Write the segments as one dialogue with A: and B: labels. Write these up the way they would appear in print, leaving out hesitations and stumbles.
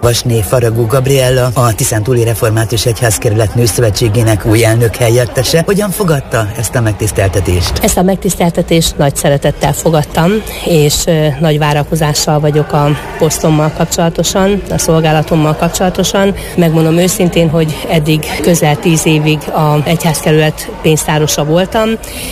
A: Vasné Faragó Gabriella, a Tiszántúli Református Egyházkerület Nőszövetségének új elnök helyettese. Hogyan fogadta ezt a megtiszteltetést?
B: Ezt a megtiszteltetést nagy szeretettel fogadtam, és nagy várakozással vagyok a posztommal kapcsolatosan, a szolgálatommal kapcsolatosan. Megmondom őszintén, hogy eddig közel 10 évig az egyházkerület pénztárosa voltam,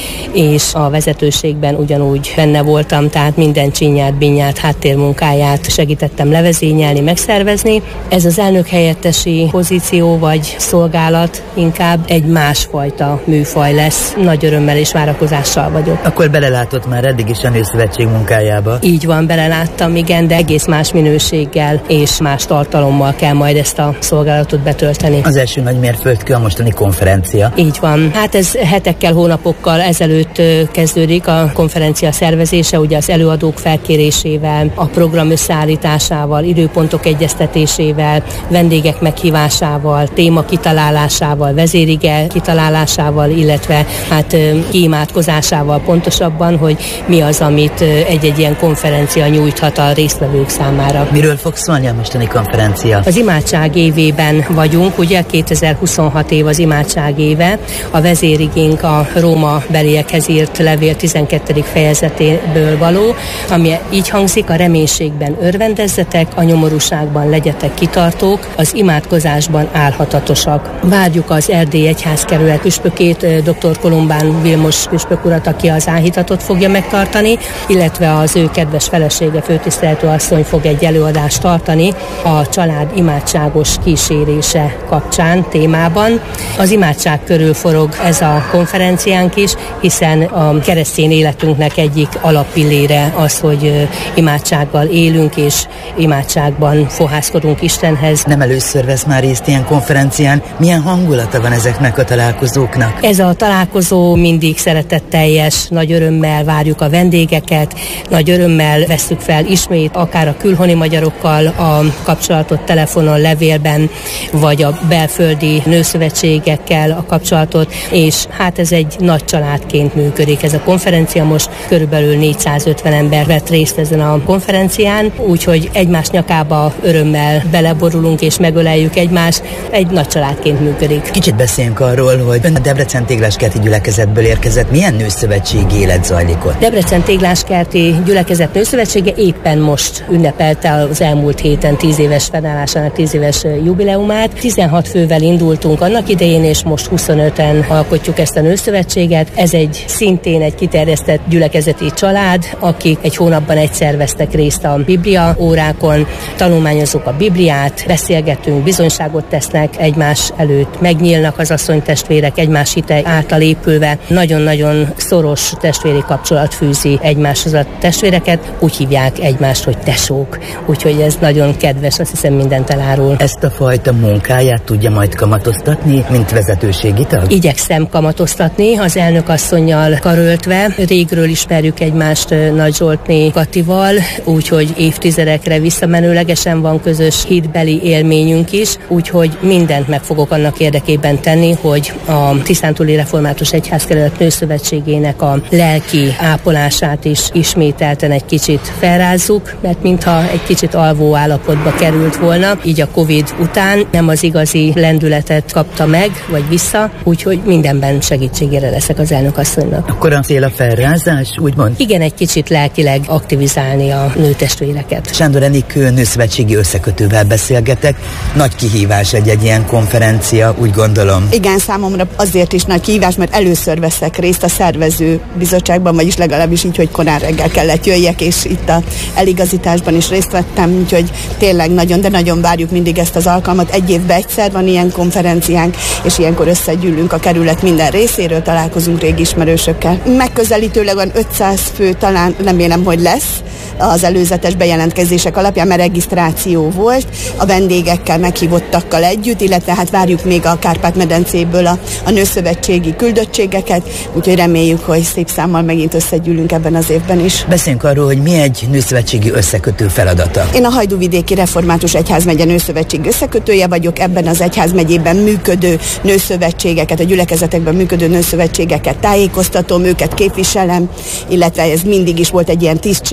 B: és a vezetőségben ugyanúgy benne voltam, tehát minden csinyát, binyát, háttérmunkáját segítettem levezényelni, megszervezni. Ez az elnök helyettesi pozíció vagy szolgálat inkább egy másfajta műfaj lesz. Nagy örömmel és várakozással vagyok.
A: Akkor belelátott már eddig is a Nőszövetség munkájába?
B: Így van, beleláttam, igen, de egész más minőséggel és más tartalommal kell majd ezt a szolgálatot betölteni.
A: Az első nagy mérföldkő a mostani konferencia.
B: Így van. Hát ez hetekkel, hónapokkal ezelőtt kezdődik a konferencia szervezése, ugye az előadók felkérésével, a program összeállításával, időpontok egyeztetésével, vendégek meghívásával, téma kitalálásával, vezérige kitalálásával, illetve hát kiimádkozásával pontosabban, hogy mi az, amit egy-egy ilyen konferencia nyújthat a résztvevők számára.
A: Miről fog szólni a mostani konferencia?
B: Az imádság évében vagyunk, ugye 2026 év az imádság éve. A vezérigénk a Róma beliekhez írt levél 12. fejezetéből való, ami így hangzik: a reménységben örvendezzetek, a nyomorúságban legyetek kitartók, az imádkozásban állhatatosak. Várjuk az Erdély Egyházkerület püspökét, dr. Kolumbán Vilmos püspök urat, aki az áhítatot fogja megtartani, illetve az ő kedves felesége, főtiszteletű asszony fog egy előadást tartani a család imádságos kísérése kapcsán témában. Az imádság körül forog ez a konferenciánk is, hiszen a keresztény életünknek egyik alappillére az, hogy imádsággal élünk, és imádságban fohászkodunk Istenhez.
A: Nem először vesz már részt ilyen konferencián. Milyen hangulata van ezeknek a találkozóknak?
B: Ez a találkozó mindig szeretetteljes, nagy örömmel várjuk a vendégeket, nagy örömmel vesszük fel ismét akár a külhoni magyarokkal a kapcsolatot telefonon, levélben, vagy a belföldi nőszövetségekkel a kapcsolatot, és hát ez egy nagy családként működik. Ez a konferencia most körülbelül 450 ember vett részt ezen a konferencián, úgyhogy egymás nyakába örömmel beleborulunk és megöleljük egymást, egy nagy családként működik.
A: Kicsit beszéljünk arról, hogy ön a Debrecen Tégláskerti Gyülekezetből érkezett. Milyen nőszövetségi élet zajlik ott?
B: Debrecen Tégláskerti Gyülekezet Nőszövetsége éppen most ünnepelte az elmúlt héten 10 éves fennállásának 10 éves jubileumát. 16 fővel indultunk annak idején, és most 25-en alkotjuk ezt a nőszövetséget. Ez egy szintén egy kiterjesztett gyülekezeti család, akik egy hónapban egyszer vesztek részt a Biblia órákon, tanulmányozzuk a Bibliát, beszélgetünk, bizonyságot tesznek egymás előtt, megnyílnak az asszonytestvérek egymás hite által épülve. Nagyon-nagyon szoros testvéri kapcsolat fűzi egymáshoz a testvéreket, úgy hívják egymást, hogy tesók. Úgyhogy ez nagyon kedves, azt hiszem mindent elárul.
A: Ezt a fajta munkáját tudja majd kamatoztatni, mint vezetőségi tag?
B: Igyekszem kamatoztatni, az elnök asszonnyal karöltve. Régről ismerjük egymást Nagy Zsoltné Katival, úgyhogy évtizedekre visszamenőlegesen van közös hitbeli élményünk is, úgyhogy mindent meg fogok annak érdekében tenni, hogy a Tiszántúli Református Egyházkerület Nőszövetségének a lelki ápolását is ismételten egy kicsit felrázzuk, mert mintha egy kicsit alvó állapotba került volna, így a Covid után nem az igazi lendületet kapta meg, vagy vissza, úgyhogy mindenben segítségére leszek az elnök asszonynak.
A: Akkor a cél a felrázás, úgymond?
B: Igen, egy kicsit lelkileg aktivizálni a nőtestvéreket.
A: Sándor Enikő nőszövetségi összekötővel beszélgetek. Nagy kihívás egy ilyen konferencia, úgy gondolom.
C: Igen, számomra azért is nagy kihívás, mert először veszek részt a szervező bizottságban, vagyis legalábbis így, hogy korán reggel kellett jöjjek, és itt a eligazításban is részt vettem, úgyhogy tényleg nagyon, de nagyon várjuk mindig ezt az alkalmat. Egy évben egyszer van ilyen konferenciánk, és ilyenkor összegyűlünk a kerület minden részéről, találkozunk régi ismerősökkel. Megközelítőleg van 500 fő, talán remélem, hogy lesz az előzetes bejelentkezések alapján, mert regisztráció volt a vendégekkel, meghívottakkal együtt, illetve hát várjuk még a Kárpát-medencéből a nőszövetségi küldöttségeket, úgyhogy reméljük, hogy szép számmal megint összegyűlünk ebben az évben is.
A: Beszéljünk arról, hogy mi egy nőszövetségi összekötő feladata.
C: Én a Hajdúvidéki Református Egyházmegye nőszövetség összekötője vagyok, ebben az egyházmegyében működő nőszövetségeket, a gyülekezetekben működő nőszövetségeket tájékoztatom, őket képviselem, illetve ez mindig is volt egy ilyen tisztség, hogy a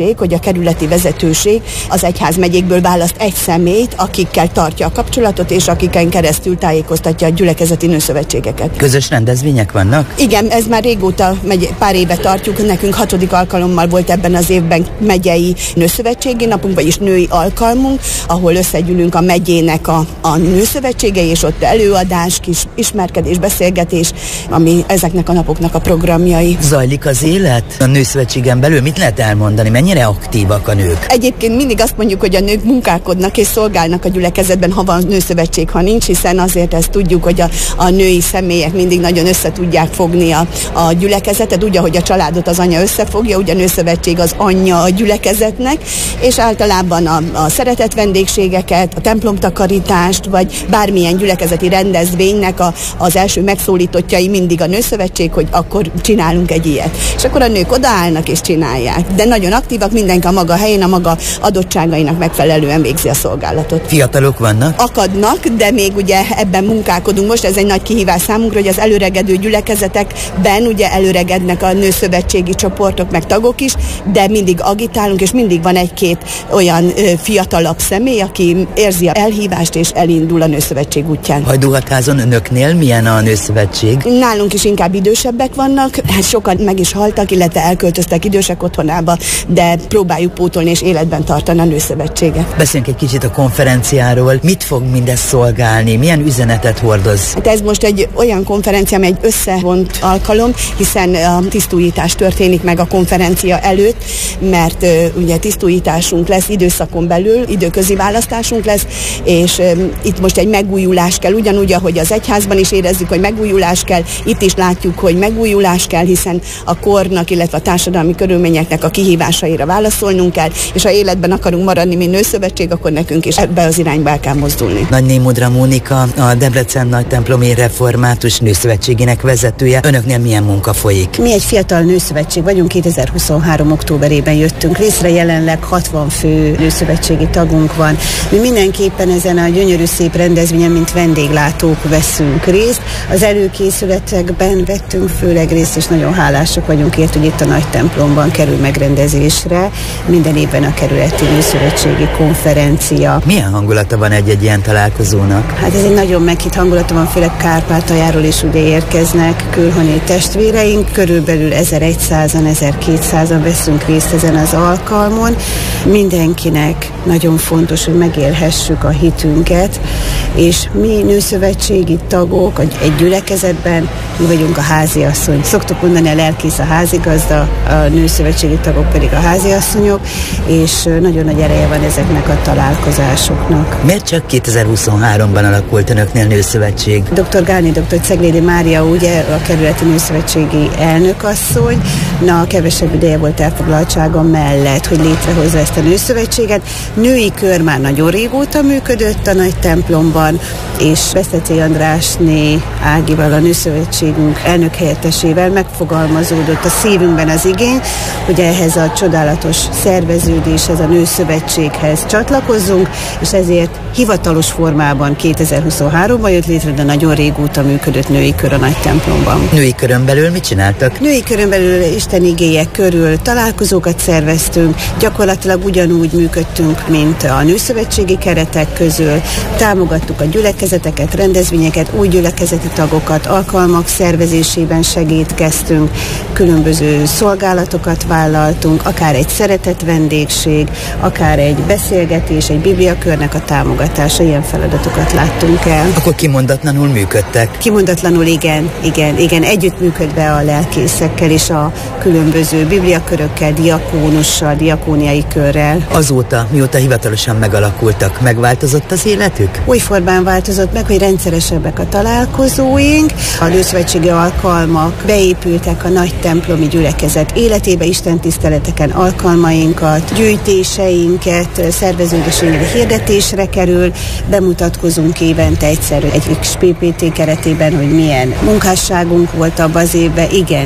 C: kerületi vezetőség az egyházmegyékből választ egy személyt, akikkel tartja a kapcsolatot, és akiken keresztül tájékoztatja a gyülekezeti nőszövetségeket.
A: Közös rendezvények vannak?
C: Igen, ez már régóta pár éve tartjuk. Nekünk 6. alkalommal volt ebben az évben megyei nőszövetségi napunk, vagyis női alkalmunk, ahol összegyűlünk a megyének a nőszövetségei, és ott előadás, kis ismerkedés, beszélgetés, ami ezeknek a napoknak a programjai.
A: Zajlik az élet a nőszövetségen belül? Mit lehet elmondani? Mennyire aktívak a nők?
C: Egyébként mindig azt mondjuk, hogy a nők munkálkodnak és szolgálnak a gyülekezetben, ha van nőszövetség, ha nincs, hiszen azért ezt tudjuk, hogy a női személyek mindig nagyon össze tudják fogni a gyülekezetet, úgy, ahogy a családot az anya összefogja, ugye a nőszövetség az anyja a gyülekezetnek, és általában a szeretett vendégségeket, a templomtakarítást, vagy bármilyen gyülekezeti rendezvénynek az első megszólítottjai mindig a nőszövetség, hogy akkor csinálunk egy ilyet. És akkor a nők odaállnak és csinálják. De nagyon aktívak, mindenki a maga helyén, a maga adottságainak megfelelően végzi a szolgálatot.
A: Fiatalok vannak?
C: Akadnak, de még ugye ebben munkálkodunk most, ez egy nagy kihívás számunkra, hogy az előregedő gyülekezetekben ugye előregednek a nőszövetségi csoportok, meg tagok is, de mindig agitálunk, és mindig van egy-két olyan fiatalabb személy, aki érzi a elhívást, és elindul a nőszövetség útján.
A: Hajdúhatházon önöknél milyen a nőszövetség?
C: Nálunk is inkább idősebbek vannak, hát sokan meg is haltak, illetve elköltöztek idősek otthonába, de próbáljuk pótolni és életben tartani a nőszövetséget.
A: Beszéljünk egy kicsit a konferenciáról. Mit fog mindez szolgálni? Milyen üzenetet hordoz?
C: Hát ez most egy olyan konferencia, amely egy összevont alkalom, hiszen a tisztújítás történik meg a konferencia előtt, mert ugye tisztújításunk lesz időszakon belül, időközi választásunk lesz, és itt most egy megújulás kell, ugyanúgy, ahogy az egyházban is érezzük, hogy megújulás kell, itt is látjuk, hogy megújulás kell, hiszen a kornak, illetve a társadalmi körülményeknek a kihívásaira válaszolnunk kell, és ha életben akarunk maradni, mint nőszövetség, akkor nekünk is ebbe az irányba el kell mozdulni.
A: Nagyné Mudra Mónika, a Debrecen Nagytemplomi Református Nőszövetségének vezetője. Önöknél milyen munka folyik?
D: Mi egy fiatal nőszövetség vagyunk, 2023. októberében jöttünk létre, jelenleg 60 fő nőszövetségi tagunk van. Mi mindenképpen ezen a gyönyörű szép rendezvényen, mint vendéglátók veszünk részt. Az előkészületekben vettünk főleg részt, és nagyon hálásak vagyunk ért, hogy itt a Nagytemplomban kerül megrendezésre minden évben a kerületi nőszövetségi konferencia.
A: Milyen hangulata van egy ilyen találkozónak?
D: Hát ez egy nagyon meghitt hangulata van, főleg Kárpátaljáról is ugye érkeznek külhoni testvéreink, körülbelül 1100-an, 1200-an veszünk részt ezen az alkalmon. Mindenkinek nagyon fontos, hogy megélhessük a hitünket, és mi nőszövetségi tagok egy gyülekezetben, mi vagyunk a háziasszony. Szoktuk mondani, a lelkész a házigazda, a nőszövetségi tagok pedig a háziasszonyok, és nagyon nagy ereje van ezeknek a találkozásoknak.
A: Miért csak 2023-ban alakult önöknél nőszövetség?
D: Dr. Gálné, dr. Ceglédi Mária, ugye a kerületi nőszövetségi elnökasszony, kevesebb ideje volt elfoglaltsága mellett, hogy létrehozza ezt a nőszövetséget. Női kör már nagyon régóta működött a Nagytemplomban, és Besztercé Andrásné Ágival, a nőszövetségünk elnök helyettesével megfogalmazódott a szívünkben az igény, hogy ehhez a csodálatos szerveződéshez, a nőszövetséghez csatlakozzunk, és ezért hivatalos formában 2023-ban jött létre, de nagyon régóta működött női kör a Nagytemplomban.
A: Női körön belül mit csináltak?
D: Női körön belül Isten igéje körül találkozókat szerveztünk, gyakorlatilag ugyanúgy működtünk, mint a nőszövetségi keretek közül, támogattuk a gyülekezeteket, rendezvényeket, új gyülekezeti tagokat, alkalmak szervezésében segítkeztünk, különböző szolgálatokat vállaltunk, akár egy szeretett vendégség, akár egy beszélgetés, egy bibliakörnek a támogatása, ilyen feladatokat láttunk el.
A: Akkor kimondatlanul működtek?
D: Kimondatlanul igen, együttműködve a lelkészekkel és a különböző bibliakörökkel, diakónussal, diakóniai körrel.
A: Azóta, mióta hivatalosan megalakultak, megváltozott az életük?
D: Új formán változott meg, hogy rendszeresebbek a találkozóink, a nőszövetségi alkalmak beépültek a Nagytemplomi gyülekezet életébe, istentiszteleteken alkalmainkat, gyűjtéseinket, szerveződésünkre hirdetésre kerül, bemutatkozunk évente egyszer egy XPPT keretében, hogy milyen munkásságunk volt abban az évben.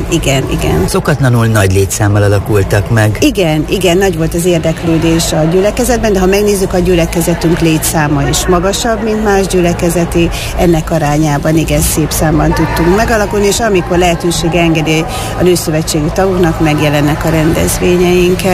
D: Igen.
A: Szokatlanul nagy létszámmal alakultak meg.
D: Igen, nagy volt az érdeklődés a gyülekezetben, de ha megnézzük, a gyülekezetünk létszáma is magasabb, mint más gyülekezeti, ennek arányában igen szép számban tudtunk megalakulni, és amikor lehetőség engedi a nőszövetségi tagoknak, megjelennek a rendezvényeinken.